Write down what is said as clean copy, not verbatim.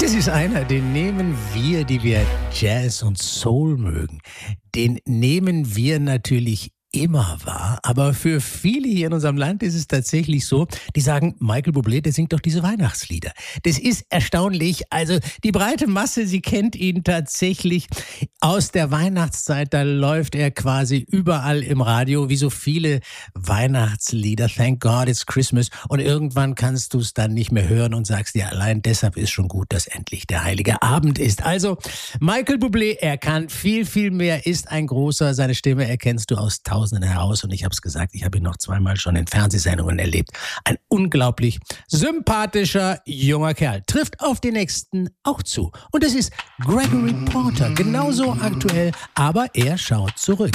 Das ist einer, den nehmen wir, die wir Jazz und Soul mögen. Den nehmen wir natürlich immer wahr, aber für viele hier in unserem Land ist es tatsächlich so, die sagen, Michael Bublé, der singt doch diese Weihnachtslieder. Das ist erstaunlich, also die breite Masse, sie kennt ihn tatsächlich aus der Weihnachtszeit, da läuft er quasi überall im Radio, wie so viele Weihnachtslieder, Thank God It's Christmas, und irgendwann kannst du es dann nicht mehr hören und sagst dir, allein deshalb ist schon gut, dass endlich der heilige Abend ist. Also Michael Bublé, er kann viel, viel mehr, ist ein großer, seine Stimme erkennst du aus Tausenden heraus, und ich habe es gesagt, ich habe ihn noch zweimal schon in Fernsehsendungen erlebt. Ein unglaublich sympathischer junger Kerl. Trifft auf den nächsten auch zu. Und es ist Gregory Porter, genauso aktuell, aber er schaut zurück.